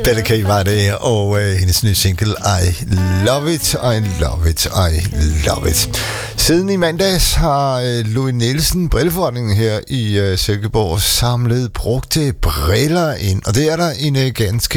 Bette K var det, og hendes nye single, I Love It, I Love It, I Love It. Siden i mandags har Louis Nielsen, brilleforretningen her i Silkeborg, samlet brugte briller ind, og det er der en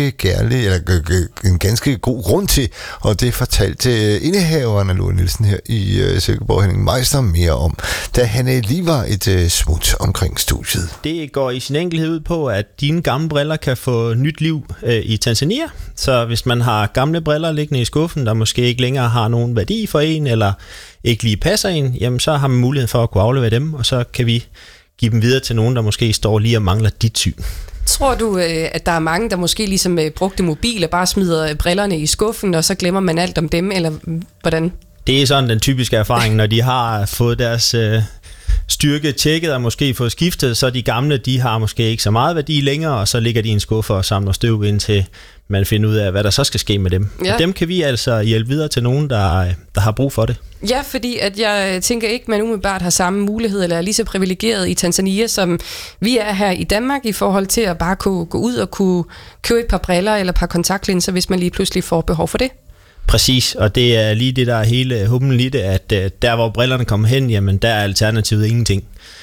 ganske god grund til, og det fortalte indehaveren af Louis Nielsen her i Silkeborg, Henning Meister, mere om, da han lige var et smut omkring studiet. Det går i sin enkelhed ud på, at dine gamle briller kan få nyt liv i Tanzania. Så hvis man har gamle briller liggende i skuffen, der måske ikke længere har nogen værdi for en, eller ikke lige passer en, jamen så har man mulighed for at kunne aflevere dem, og så kan vi give dem videre til nogen, der måske står lige og mangler dit syn. Tror du, at der er mange, der måske ligesom brugte mobiler, bare smider brillerne i skuffen, og så glemmer man alt om dem, eller hvordan? Det er sådan den typiske erfaring, når de har fået deres styrke tjekket og måske fået skiftet, så de gamle, de har måske ikke så meget værdi længere, og så ligger de i en skuffe og samler støv, indtil man finder ud af, hvad der så skal ske med dem. Ja. Og dem kan vi altså hjælpe videre til nogen, der har brug for det. Ja, fordi at jeg tænker ikke, man umiddelbart har samme mulighed, eller er lige så privilegeret i Tanzania, som vi er her i Danmark, i forhold til at bare kunne gå ud og kunne købe et par briller eller et par kontaktlinser, hvis man lige pludselig får behov for det. Præcis, og det er lige det, der er hele humlen i det, at der hvor brillerne kommer hen, jamen der er alternativet ingenting.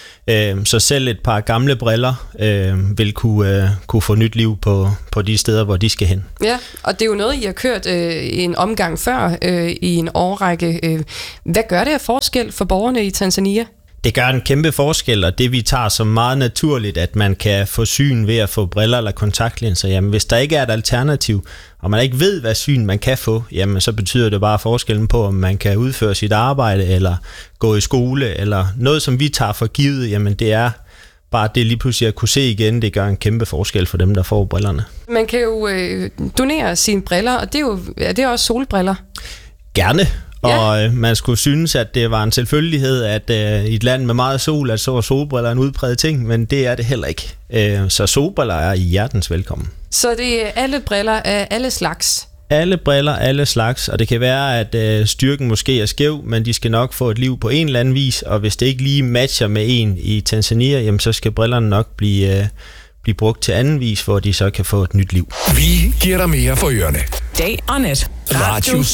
Så selv et par gamle briller vil kunne få nyt liv på de steder, hvor de skal hen. Ja, og det er jo noget, I har kørt en omgang før i en årrække. Hvad gør det af forskel for borgerne i Tanzania? Det gør en kæmpe forskel, og det vi tager som meget naturligt, at man kan få syn ved at få briller eller kontaktlinser. Jamen, hvis der ikke er et alternativ, og man ikke ved, hvad syn man kan få, jamen, så betyder det bare forskellen på, om man kan udføre sit arbejde, eller gå i skole, eller noget, som vi tager for givet. Jamen, det er bare det lige pludselig at kunne se igen, det gør en kæmpe forskel for dem, der får brillerne. Man kan jo donere sine briller, og det er det også solbriller? Gerne. Og man skulle synes, at det var en selvfølgelighed, at i et land med meget sol, at så var solbriller en udpræget ting, men det er det heller ikke. Så solbriller er hjertens velkommen. Så det er alle briller af alle slags? Alle briller, alle slags, og det kan være, at styrken måske er skæv, men de skal nok få et liv på en eller anden vis, og hvis det ikke lige matcher med en i Tanzania, jamen så skal brillerne nok blive brugt til anden vis, hvor de så kan få et nyt liv. Vi giver dig mere for ørerne. Dag og nat. Radio